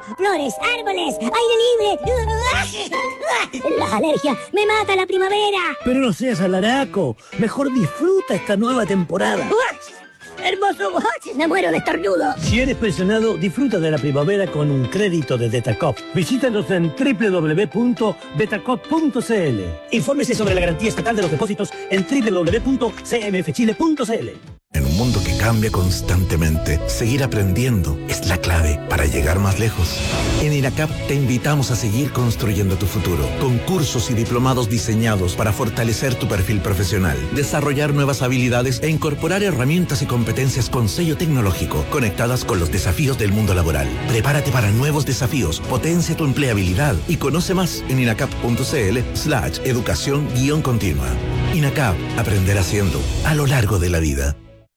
flores, árboles, aire libre. Las alergias, me mata la primavera. Pero no seas alaraco, mejor disfruta esta nueva temporada. Hermoso, me muero de estornudo. Si eres pensionado, disfruta de la primavera con un crédito de Betacop. Visítanos en www.betacop.cl. Infórmese sobre la garantía estatal de los depósitos en www.cmfchile.cl. En un mundo que cambia constantemente, seguir aprendiendo es la clave para llegar más lejos. En INACAP te invitamos a seguir construyendo tu futuro, con cursos y diplomados diseñados para fortalecer tu perfil profesional, desarrollar nuevas habilidades e incorporar herramientas y competencias con sello tecnológico, conectadas con los desafíos del mundo laboral. Prepárate para nuevos desafíos, potencia tu empleabilidad y conoce más en inacap.cl/educación-continua. INACAP, aprender haciendo, a lo largo de la vida.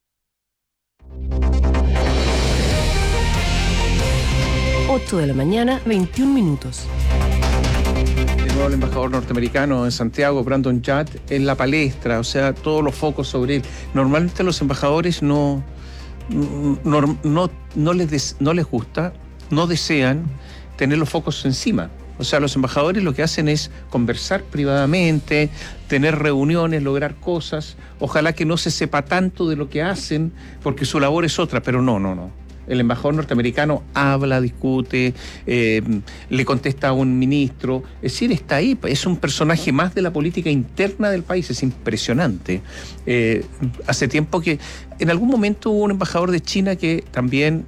8 de la mañana, 21 minutos. De nuevo el embajador norteamericano en Santiago, Brandon Judd, en la palestra, o sea, todos los focos sobre él. Normalmente a los embajadores no les gusta, no desean tener los focos encima. O sea, los embajadores lo que hacen es conversar privadamente, tener reuniones, lograr cosas. Ojalá que no se sepa tanto de lo que hacen, porque su labor es otra, pero no. El embajador norteamericano habla, discute, le contesta a un ministro. Es decir, está ahí, es un personaje más de la política interna del país, es impresionante. Hace tiempo que, en algún momento hubo un embajador de China que también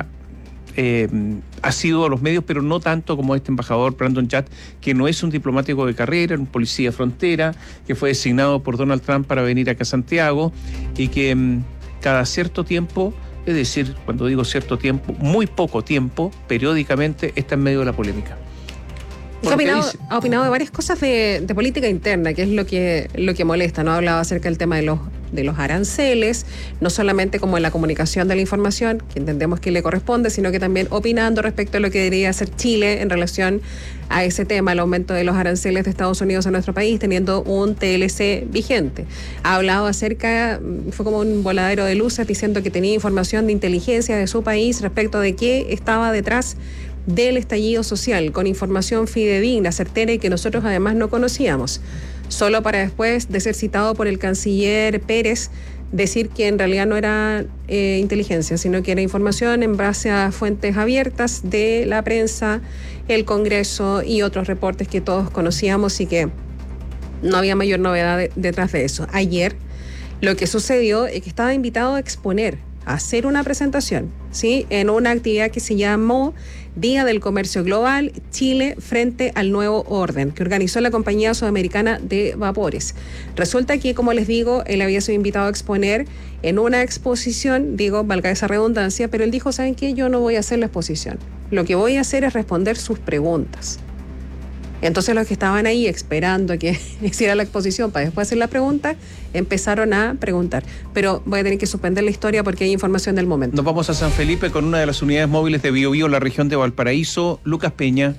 ha sido a los medios, pero no tanto como este embajador Brandon Judd, que no es un diplomático de carrera, un policía frontera, que fue designado por Donald Trump para venir acá a Santiago y que cada cierto tiempo, es decir, cuando digo cierto tiempo, muy poco tiempo, periódicamente está en medio de la polémica. Ha opinado de varias cosas de política interna, que es lo que molesta, ¿no? Ha hablado acerca del tema de los aranceles, no solamente como en la comunicación de la información, que entendemos que le corresponde, sino que también opinando respecto a lo que debería hacer Chile en relación a ese tema, el aumento de los aranceles de Estados Unidos a nuestro país, teniendo un TLC vigente. Ha hablado acerca, fue como un voladero de luces, diciendo que tenía información de inteligencia de su país respecto de qué estaba detrás del estallido social, con información fidedigna, certera y que nosotros además no conocíamos, solo para después de ser citado por el canciller Pérez decir que en realidad no era inteligencia, sino que era información en base a fuentes abiertas de la prensa, el Congreso y otros reportes que todos conocíamos y que no había mayor novedad detrás de eso. Ayer lo que sucedió es que estaba invitado a exponer, a hacer una presentación, ¿sí?, en una actividad que se llamó Día del Comercio Global, Chile frente al nuevo orden, que organizó la Compañía Sudamericana de Vapores. Resulta que, como les digo, él había sido invitado a exponer en una exposición, valga esa redundancia, pero él dijo, ¿saben qué? Yo no voy a hacer la exposición. Lo que voy a hacer es responder sus preguntas. Entonces los que estaban ahí esperando a que hiciera la exposición para después hacer la pregunta, empezaron a preguntar. Pero voy a tener que suspender la historia porque hay información del momento. Nos vamos a San Felipe con una de las unidades móviles de Biobío, la región de Valparaíso. Lucas Peña.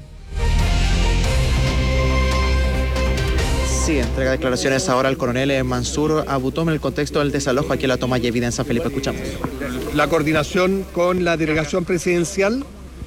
Sí, entrega declaraciones ahora al coronel Mansur Abutome en el contexto del desalojo aquí en la Toma Yevida en San Felipe. Escuchamos. La coordinación con la delegación presidencial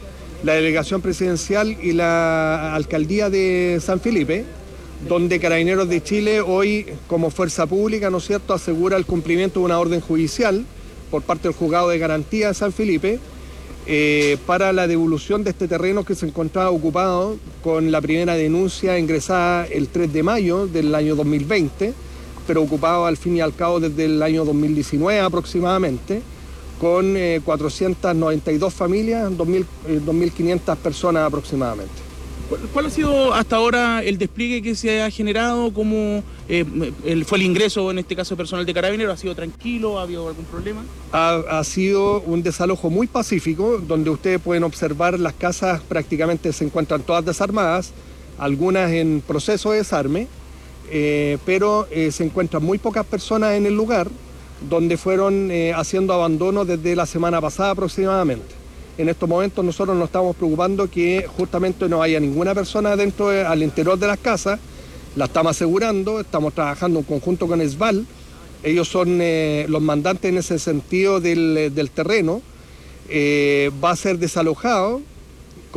y la alcaldía de San Felipe, donde Carabineros de Chile hoy, como fuerza pública, ¿no es cierto?, asegura el cumplimiento de una orden judicial por parte del Juzgado de Garantía de San Felipe para la devolución de este terreno que se encontraba ocupado con la primera denuncia ingresada el 3 de mayo del año 2020, pero ocupado al fin y al cabo desde el año 2019 aproximadamente, con 492 familias, 2.500 personas aproximadamente. ¿Cuál ha sido hasta ahora el despliegue que se ha generado? ¿Cómo fue el ingreso, en este caso, personal de Carabineros? ¿Ha sido tranquilo? ¿Ha habido algún problema? Ha sido un desalojo muy pacífico, donde ustedes pueden observar las casas prácticamente se encuentran todas desarmadas, algunas en proceso de desarme, pero se encuentran muy pocas personas en el lugar, donde fueron haciendo abandono desde la semana pasada aproximadamente. En estos momentos nosotros nos estamos preocupando que justamente no haya ninguna persona al interior de las casas. La estamos asegurando, estamos trabajando en conjunto con ESVAL. Ellos son los mandantes en ese sentido del terreno. Va a ser desalojado